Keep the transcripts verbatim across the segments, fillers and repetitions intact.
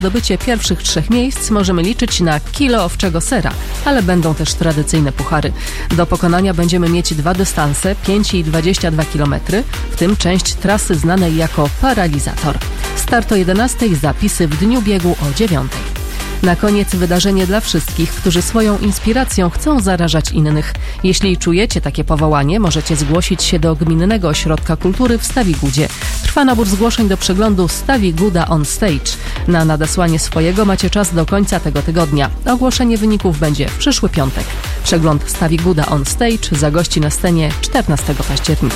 zdobycie pierwszych trzech miejsc możemy liczyć na kilo owczego sera, ale będą też tradycyjne puchary. Do pokonania będziemy mieć dwa dystanse, pięć i dwadzieścia dwa kilometry, w tym część trasy znanej jako paralizator. Start o jedenastej, zapisy w dniu biegu o dziewiątej. Na koniec wydarzenie dla wszystkich, którzy swoją inspiracją chcą zarażać innych. Jeśli czujecie takie powołanie, możecie zgłosić się do Gminnego Ośrodka Kultury w Stawigudzie. Trwa nabór zgłoszeń do przeglądu Stawiguda on Stage. Na nadesłanie swojego macie czas do końca tego tygodnia. Ogłoszenie wyników będzie w przyszły piątek. Przegląd Stawiguda on Stage zagości na scenie czternastego października.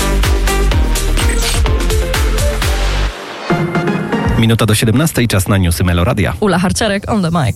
Minuta do siedemnastej, czas na newsy Meloradia. Ula Harciarek on the mic.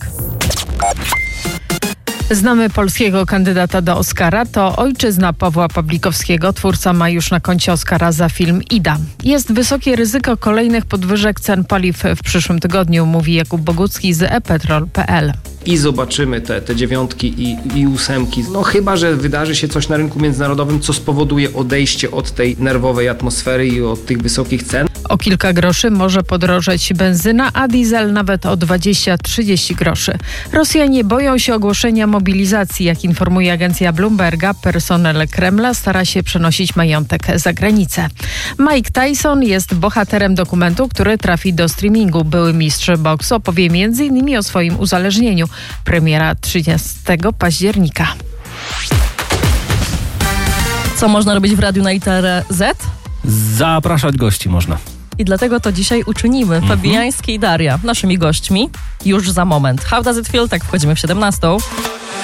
Znamy polskiego kandydata do Oscara. To ojczyzna Pawła Pawlikowskiego. Twórca ma już na koncie Oscara za film Ida. Jest wysokie ryzyko kolejnych podwyżek cen paliw w przyszłym tygodniu, mówi Jakub Bogucki z e petrol kropka pe el. I zobaczymy te, te dziewiątki i, i ósemki. No chyba, że wydarzy się coś na rynku międzynarodowym, co spowoduje odejście od tej nerwowej atmosfery i od tych wysokich cen. O kilka groszy może podrożeć benzyna, a diesel nawet o dwadzieścia do trzydziestu groszy. Rosjanie boją się ogłoszenia mobilizacji. Jak informuje agencja Bloomberga, personel Kremla stara się przenosić majątek za granicę. Mike Tyson jest bohaterem dokumentu, który trafi do streamingu. Były mistrz boksu opowie między innymi o swoim uzależnieniu. Premiera trzydziestego października. Co można robić w radiu na literę Z? Zapraszać gości można. I dlatego to dzisiaj uczynimy. Mhm. Fabiański i Daria, naszymi gośćmi, już za moment. How does it feel? Tak wchodzimy w siedemnastą.